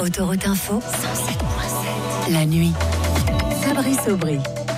Autoroute Info, 107.7. La nuit. Fabrice Aubry.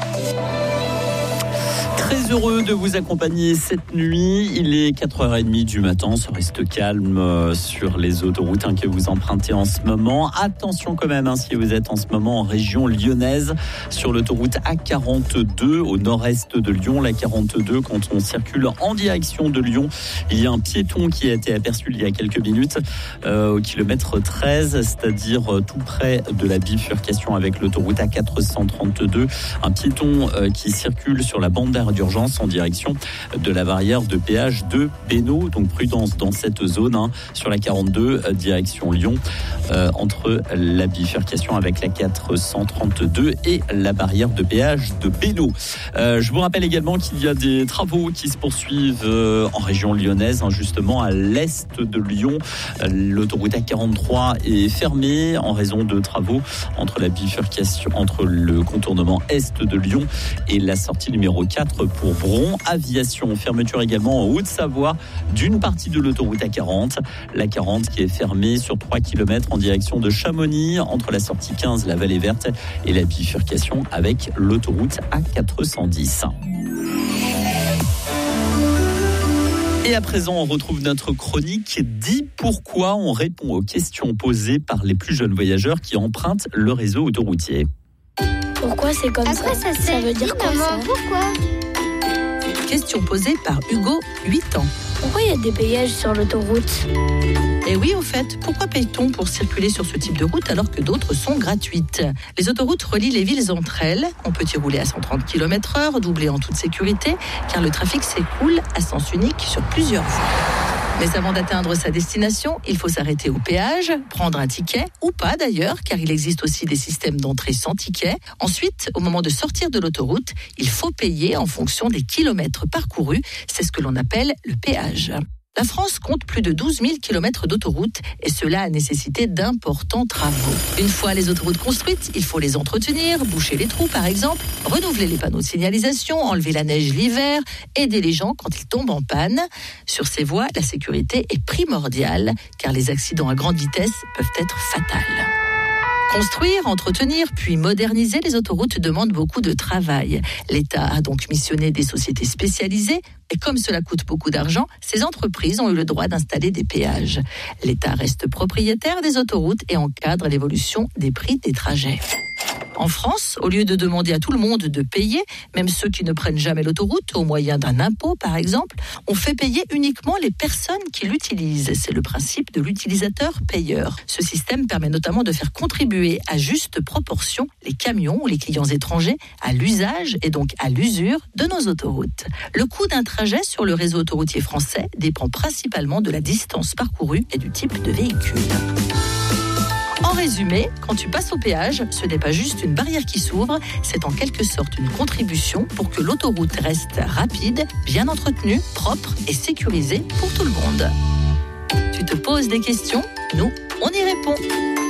Très heureux de vous accompagner cette nuit. Il est 4h30 du matin. Ça reste calme sur les autoroutes que vous empruntez en ce moment. Attention quand même si vous êtes en ce moment en région lyonnaise sur l'autoroute A42 au nord-est de Lyon. La 42, quand on circule en direction de Lyon, il y a un piéton qui a été aperçu il y a quelques minutes au kilomètre 13, c'est-à-dire tout près de la bifurcation avec l'autoroute A432. Un piéton qui circule sur la bande d'arrêt d'urgence en direction de la barrière de péage de Bénaud. Donc prudence dans cette zone sur la 42 direction Lyon entre la bifurcation avec la 432 et la barrière de péage de Bénaud. Je vous rappelle également qu'il y a des travaux qui se poursuivent en région lyonnaise, justement à l'est de Lyon. L'autoroute A43 est fermée en raison de travaux entre la bifurcation, entre le contournement est de Lyon et la sortie numéro 4 pour Bron. Aviation, fermeture également en Haute-Savoie d'une partie de l'autoroute A40. La 40 qui est fermée sur 3 km en direction de Chamonix entre la sortie 15, la Vallée Verte et la bifurcation avec l'autoroute A410. Et à présent, on retrouve notre chronique Dis pourquoi. On répond aux questions posées par les plus jeunes voyageurs qui empruntent le réseau autoroutier. Pourquoi c'est comme ça? Ça veut dire quoi ça? Pourquoi? Question posée par Hugo, 8 ans. Pourquoi il y a des péages sur l'autoroute? Et oui, au fait, pourquoi paye-t-on pour circuler sur ce type de route alors que d'autres sont gratuites? Les autoroutes relient les villes entre elles. On peut y rouler à 130 km/h, doublé en toute sécurité, car le trafic s'écoule à sens unique sur plusieurs voies. Mais avant d'atteindre sa destination, il faut s'arrêter au péage, prendre un ticket, ou pas d'ailleurs, car il existe aussi des systèmes d'entrée sans ticket. Ensuite, au moment de sortir de l'autoroute, il faut payer en fonction des kilomètres parcourus. C'est ce que l'on appelle le péage. La France compte plus de 12 000 km d'autoroutes et cela a nécessité d'importants travaux. Une fois les autoroutes construites, il faut les entretenir, boucher les trous par exemple, renouveler les panneaux de signalisation, enlever la neige l'hiver, aider les gens quand ils tombent en panne. Sur ces voies, la sécurité est primordiale car les accidents à grande vitesse peuvent être fatals. Construire, entretenir, puis moderniser les autoroutes demande beaucoup de travail. L'État a donc missionné des sociétés spécialisées et comme cela coûte beaucoup d'argent, ces entreprises ont eu le droit d'installer des péages. L'État reste propriétaire des autoroutes et encadre l'évolution des prix des trajets. En France, au lieu de demander à tout le monde de payer, même ceux qui ne prennent jamais l'autoroute, au moyen d'un impôt par exemple, on fait payer uniquement les personnes qui l'utilisent. C'est le principe de l'utilisateur-payeur. Ce système permet notamment de faire contribuer à juste proportion les camions ou les clients étrangers à l'usage et donc à l'usure de nos autoroutes. Le coût d'un trajet sur le réseau autoroutier français dépend principalement de la distance parcourue et du type de véhicule. En résumé, quand tu passes au péage, ce n'est pas juste une barrière qui s'ouvre, c'est en quelque sorte une contribution pour que l'autoroute reste rapide, bien entretenue, propre et sécurisée pour tout le monde. Tu te poses des questions? Nous, on y répond.